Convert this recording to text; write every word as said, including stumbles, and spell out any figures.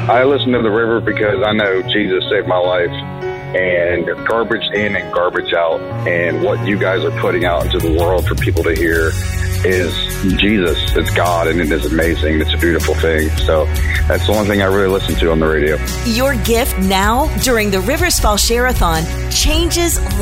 I listen to The River because I know Jesus saved my life, and garbage in and garbage out, and what you guys are putting out into the world for people to hear is Jesus. It's God, and it is amazing. It's a beautiful thing. So that's the only thing I really listen to on the radio. Your gift now during the Rivers Fall Share-a-thon changes lives.